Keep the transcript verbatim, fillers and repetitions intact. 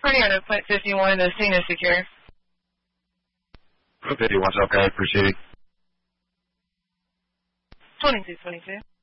reporting on a point fifty-one, the scene is secure. Point fifty-one's okay, proceed. twenty-two twenty-two.